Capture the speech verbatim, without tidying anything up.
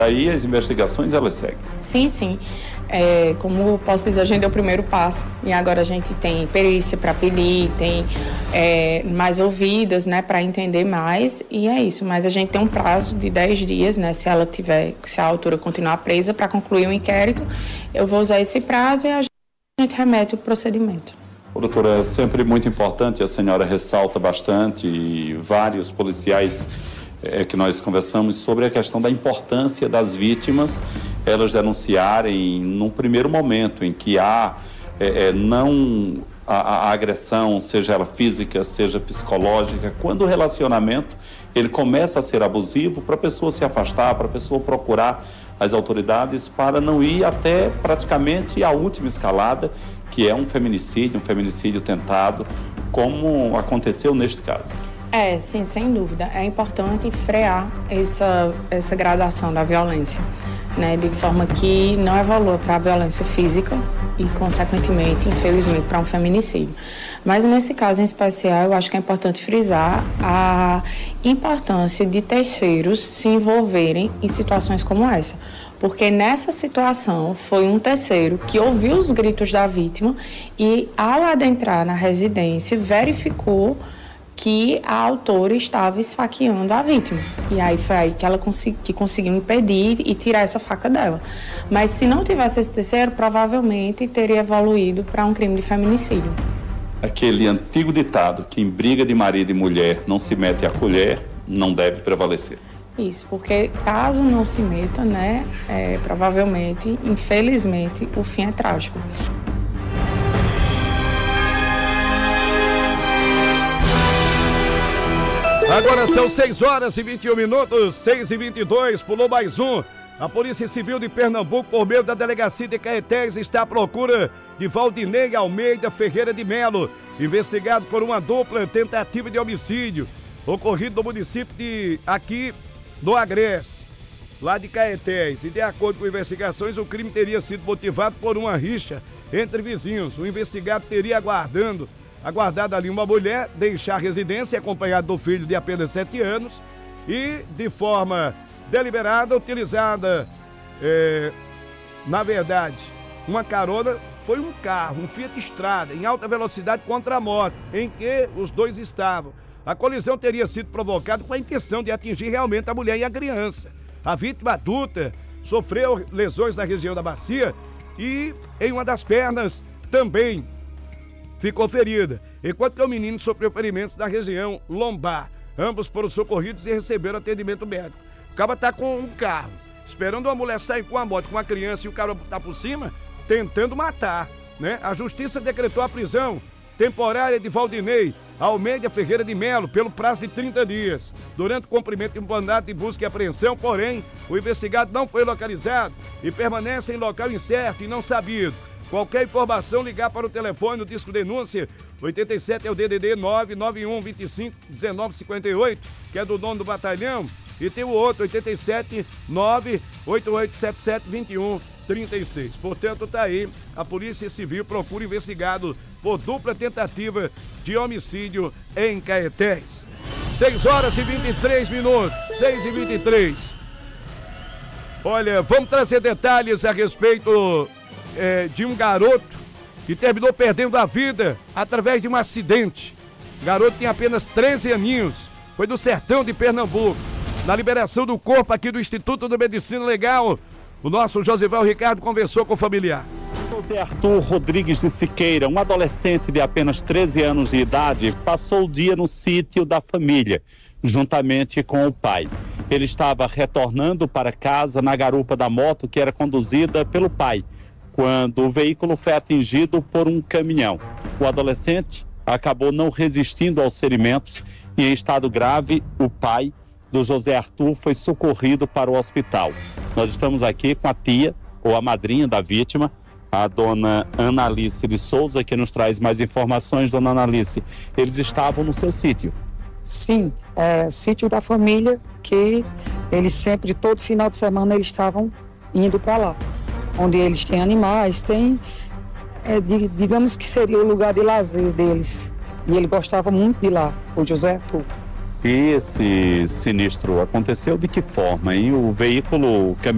Aí as investigações, elas seguem. Sim, sim. É, como posso dizer, a gente deu o primeiro passo e agora a gente tem perícia para pedir, tem é, mais ouvidas, né, para entender mais, e é isso. Mas a gente tem um prazo de dez dias, né, se ela tiver, se a autora continuar presa, para concluir o inquérito, eu vou usar esse prazo e a gente remete o procedimento. Doutora, é sempre muito importante, a senhora ressalta bastante, e vários policiais é, que nós conversamos sobre a questão da importância das vítimas, elas denunciarem num primeiro momento em que há é, é, não a, a agressão, seja ela física, seja psicológica, quando o relacionamento ele começa a ser abusivo, para a pessoa se afastar, para a pessoa procurar as autoridades para não ir até praticamente a última escalada, que é um feminicídio, um feminicídio tentado, como aconteceu neste caso. É, sim, sem dúvida. É importante frear essa, essa gradação da violência, né, de forma que não evolua para a violência física e, consequentemente, infelizmente, para um feminicídio. Mas, nesse caso em especial, eu acho que é importante frisar a importância de terceiros se envolverem em situações como essa. Porque nessa situação foi um terceiro que ouviu os gritos da vítima e, ao adentrar na residência, verificou que a autora estava esfaqueando a vítima. E aí foi aí que ela consegui, que conseguiu impedir e tirar essa faca dela. Mas se não tivesse esse terceiro, provavelmente teria evoluído para um crime de feminicídio. Aquele antigo ditado que em briga de marido e mulher não se mete a colher, não deve prevalecer. Isso, porque caso não se meta, né, é, provavelmente, infelizmente, o fim é trágico. Agora são seis horas e vinte e um minutos, seis e vinte e dois, pulou mais um. A Polícia Civil de Pernambuco, por meio da Delegacia de Caetés, está à procura de Valdinei Almeida Ferreira de Melo, investigado por uma dupla tentativa de homicídio, ocorrido no município de aqui, do Agreste, lá de Caetés. E de acordo com investigações, o crime teria sido motivado por uma rixa entre vizinhos. O investigado teria aguardando aguardado ali uma mulher deixar a residência acompanhado do filho de apenas sete anos e, de forma deliberada, utilizada, é, na verdade, uma carona, foi um carro, um Fiat Strada, em alta velocidade contra a moto, em que os dois estavam. A colisão teria sido provocada com a intenção de atingir realmente a mulher e a criança. A vítima adulta sofreu lesões na região da bacia e em uma das pernas também ficou ferida, enquanto que o menino sofreu ferimentos na região lombar. Ambos foram socorridos e receberam atendimento médico. O cara tá com um carro, esperando uma mulher sair com a moto, com a criança, e o cara tá por cima, tentando matar, né? A justiça decretou a prisão temporária de Valdinei Almeida Ferreira de Melo pelo prazo de trinta dias. Durante o cumprimento de um mandato de busca e apreensão, porém, o investigado não foi localizado e permanece em local incerto e não sabido. Qualquer informação, ligar para o telefone no disco denúncia oitenta e sete é o D D D nove nove um vinte e cinco dezenove cinquenta e oito, que é do dono do batalhão, e tem o outro oitenta e sete nove oito oito sete sete dois um trinta e seis. Portanto, tá aí, a Polícia Civil procura investigado por dupla tentativa de homicídio em Caetés. seis horas e vinte e três minutos, seis e vinte e três. Olha, vamos trazer detalhes a respeito É, de um garoto que terminou perdendo a vida através de um acidente. O garoto tem apenas treze aninhos, foi do sertão de Pernambuco. Na liberação do corpo aqui do Instituto de Medicina Legal, o nosso Josival Ricardo conversou com o familiar. José Arthur Rodrigues de Siqueira, um adolescente de apenas treze anos de idade, passou o dia no sítio da família, juntamente com o pai. Ele estava retornando para casa na garupa da moto que era conduzida pelo pai, quando o veículo foi atingido por um caminhão. O adolescente acabou não resistindo aos ferimentos e, em estado grave, o pai do José Arthur foi socorrido para o hospital. Nós estamos aqui com a tia, ou a madrinha da vítima, a dona Ana Alice de Souza, que nos traz mais informações. Dona Ana Alice, eles estavam no seu sítio? Sim, é o sítio da família, que eles sempre, todo final de semana, eles estavam indo para lá. Onde eles têm animais, tem, é, de, digamos que seria o lugar de lazer deles. E ele gostava muito de lá, o José Arthur. E esse sinistro aconteceu de que forma, hein? O veículo caminhão